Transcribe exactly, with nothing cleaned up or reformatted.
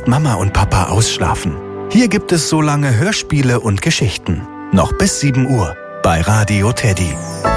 während Mama und Papa ausschlafen. Hier gibt es so lange Hörspiele und Geschichten. Noch bis sieben Uhr bei Radio Teddy.